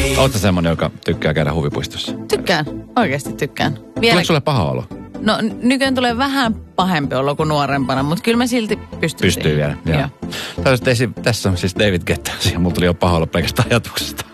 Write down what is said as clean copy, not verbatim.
Ootko semmonen, joka tykkää käydä huvipuistossa? Tykkään, oikeasti tykkään. Tuleeko sulle paha olo? No nykyään tulee vähän pahempi olo kuin nuorempana, mutta kyllä mä silti pystyn Pystyy vielä, joo. Tässä on siis David Guetta, mulla tuli jo paha olo pelkästään ajatuksesta.